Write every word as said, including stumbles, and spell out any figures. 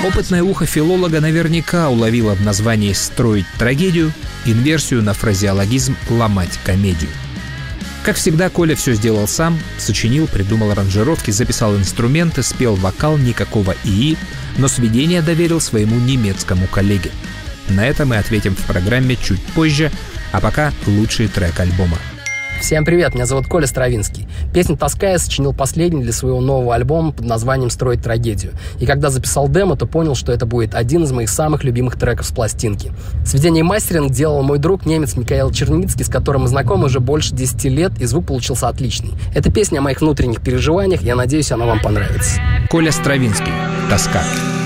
Опытное ухо филолога наверняка уловило в названии «строить трагедию» инверсию на фразеологизм «ломать комедию». Как всегда, Коля все сделал сам, сочинил, придумал аранжировки, записал инструменты, спел вокал, никакого ИИ, но сведение доверил своему немецкому коллеге. На это мы ответим в программе чуть позже, а пока лучший трек альбома. Всем привет, меня зовут Коля Стравинский. Песню «Тоска» я сочинил последний для своего нового альбома под названием «Строить трагедию». И когда записал демо, то понял, что это будет один из моих самых любимых треков с пластинки. Сведение и мастеринг делал мой друг, немец Микаэл Черницкий, с которым мы знакомы уже больше десяти лет, и звук получился отличный. Это песня о моих внутренних переживаниях, я надеюсь, она вам понравится. Коля Стравинский. «Тоска».